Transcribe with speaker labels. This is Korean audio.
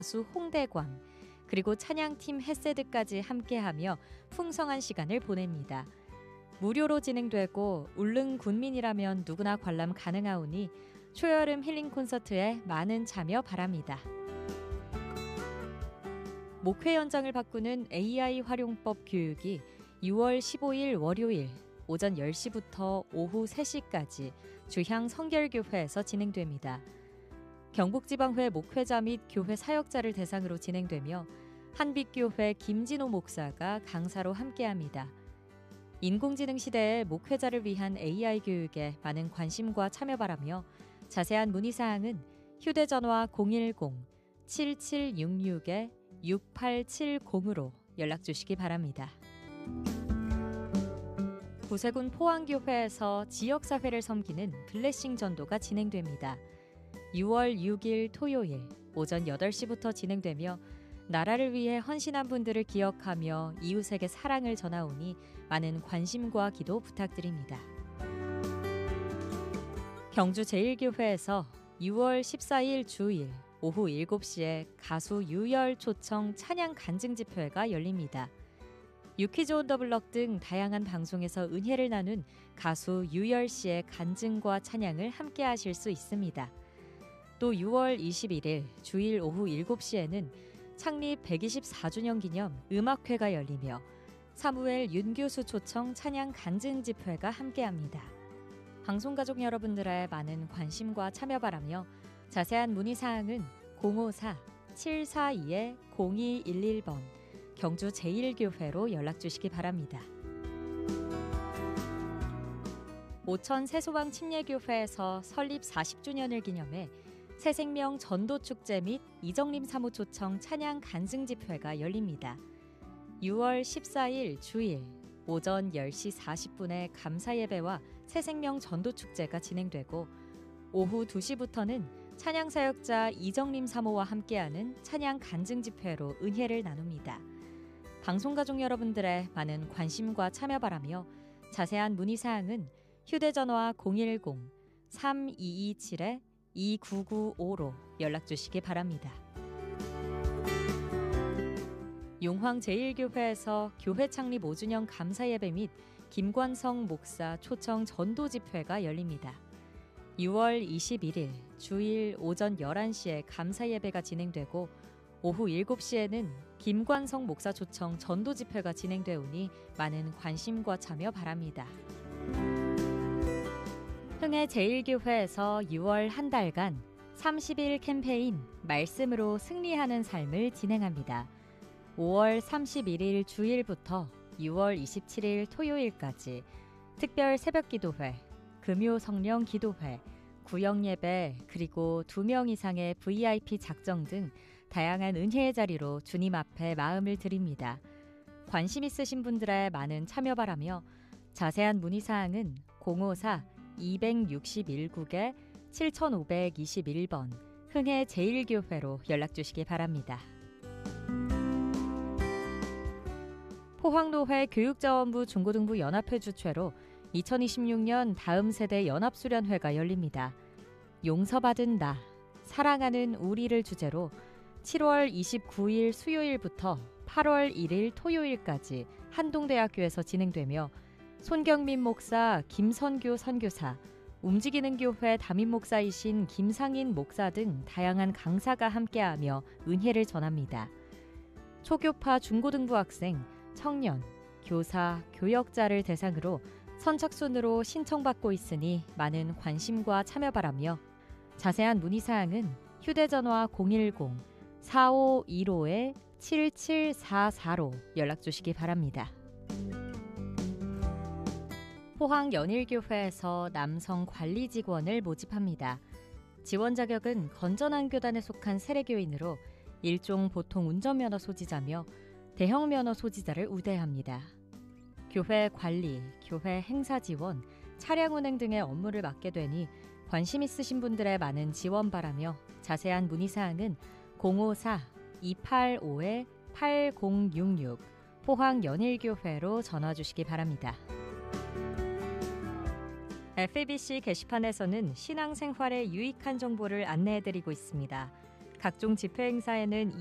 Speaker 1: 가수 홍대광, 그리고 찬양팀 헤세드까지 함께하며 풍성한 시간을 보냅니다. 무료로 진행되고 울릉 군민이라면 누구나 관람 가능하오니 초여름 힐링 콘서트에 많은 참여 바랍니다. 목회 현장을 바꾸는 AI 활용법 교육이 6월 15일 월요일 오전 10시부터 오후 3시까지 주향 성결교회에서 진행됩니다. 경북지방회 목회자 및 교회 사역자를 대상으로 진행되며 한빛교회 김진호 목사가 강사로 함께합니다. 인공지능 시대의 목회자를 위한 AI 교육에 많은 관심과 참여 바라며 자세한 문의사항은 휴대전화 010-7766-6870으로 연락주시기 바랍니다. 구세군 포항교회에서 지역사회를 섬기는 블레싱 전도가 진행됩니다. 6월 6일 토요일 오전 8시부터 진행되며 나라를 위해 헌신한 분들을 기억하며 이웃에게 사랑을 전하오니 많은 관심과 기도 부탁드립니다. 경주 제1교회에서 6월 14일 주일 오후 7시에 가수 유열 초청 찬양 간증 집회가 열립니다. 유퀴즈 온 더 블럭 등 다양한 방송에서 은혜를 나눈 가수 유열 씨의 간증과 찬양을 함께 하실 수 있습니다. 또 6월 21일 주일 오후 7시에는 창립 124주년 기념 음악회가 열리며 사무엘 윤 교수 초청 찬양 간증 집회가 함께합니다. 방송가족 여러분들의 많은 관심과 참여 바라며 자세한 문의사항은 054-742-0211번 경주 제1교회로 연락주시기 바랍니다. 오천 새소방 침례교회에서 설립 40주년을 기념해 새생명 전도축제 및 이정림 사무 초청 찬양 간증 집회가 열립니다. 6월 14일 주일 오전 10시 40분에 감사예배와 새생명 전도축제가 진행되고 오후 2시부터는 찬양사역자 이정림 사모와 함께하는 찬양 간증 집회로 은혜를 나눕니다. 방송가족 여러분들의 많은 관심과 참여 바라며 자세한 문의사항은 휴대전화 010-3227-2995로 연락주시기 바랍니다. 용황 제1교회에서 교회 창립 5주년 감사예배 및 김관성 목사 초청 전도 집회가 열립니다. 6월 21일 주일 오전 11시에 감사예배가 진행되고 오후 7시에는 김관성 목사 초청 전도 집회가 진행되오니 많은 관심과 참여 바랍니다. 흥해 제1교회에서 6월 한 달간 30일 캠페인 말씀으로 승리하는 삶을 진행합니다. 5월 31일 주일부터 6월 27일 토요일까지 특별 새벽기도회, 금요 성령 기도회, 구역예배 그리고 2명 이상의 VIP 작정 등 다양한 은혜의 자리로 주님 앞에 마음을 드립니다. 관심 있으신 분들의 많은 참여 바라며 자세한 문의사항은 054-261국에 7521번 흥해 제1교회로 연락주시기 바랍니다. 포항노회 교육자원부 중고등부 연합회 주최로 2026년 다음 세대 연합수련회가 열립니다. 용서받은 나, 사랑하는 우리를 주제로 7월 29일 수요일부터 8월 1일 토요일까지 한동대학교에서 진행되며 손경민 목사, 김선교 선교사, 움직이는 교회 담임 목사이신 김상인 목사 등 다양한 강사가 함께하며 은혜를 전합니다. 초교파 중고등부 학생, 청년, 교사, 교역자를 대상으로 선착순으로 신청받고 있으니 많은 관심과 참여 바라며 자세한 문의사항은 휴대전화 010-4515-7744로 연락주시기 바랍니다. 포항 연일교회에서 남성 관리 직원을 모집합니다. 지원 자격은 건전한 교단에 속한 세례교인으로 일종 보통 운전면허 소지자며 대형 면허 소지자를 우대합니다. 교회 관리, 교회 행사 지원, 차량 운행 등의 업무를 맡게 되니 관심 있으신 분들의 많은 지원 바라며 자세한 문의사항은 054-285-8066 포항 연일교회로 전화 주시기 바랍니다. FABC 게시판에서는 신앙생활에 유익한 정보를 안내해드리고 있습니다. 각종 집회 행사에는